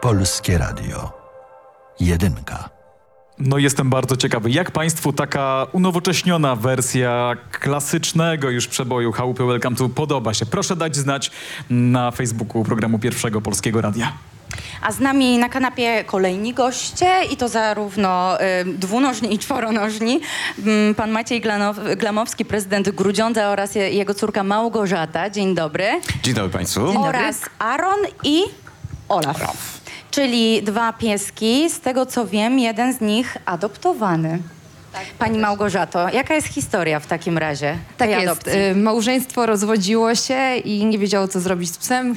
Polskie Radio. Jedynka. No jestem bardzo ciekawy, jak państwu taka unowocześniona wersja klasycznego już przeboju Chałupy Welcome to podoba się? Proszę dać znać na Facebooku programu Pierwszego Polskiego Radia. A z nami na kanapie kolejni goście i to zarówno dwunożni i czworonożni. Pan Maciej Glamowski, prezydent Grudziądza oraz jego córka Małgorzata. Dzień dobry. Dzień dobry państwu. Oraz Aaron i Olaf. Czyli dwa pieski, z tego co wiem, jeden z nich adoptowany. Pani Małgorzato, jaka jest historia w takim razie Tak tej jest. adopcji? Małżeństwo rozwodziło się i nie wiedziało, co zrobić z psem.